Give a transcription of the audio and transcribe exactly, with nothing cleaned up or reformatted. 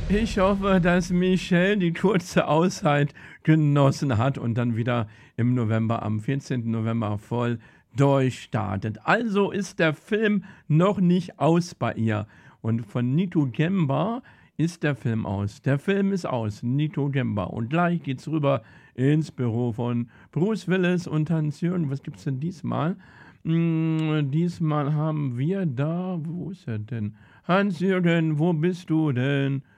Ich hoffe, dass Michelle die kurze Auszeit genossen hat und dann wieder im November, am vierzehnten November voll durchstartet. Also ist der Film noch nicht aus bei ihr. Und von Nito Gemba ist der Film aus. Der Film ist aus, Nito Gemba. Und gleich geht's rüber ins Büro von Bruce Willis und Hans-Jürgen. Was gibt's denn diesmal? Hm, diesmal haben wir da, wo ist er denn? Hans-Jürgen, wo bist du denn?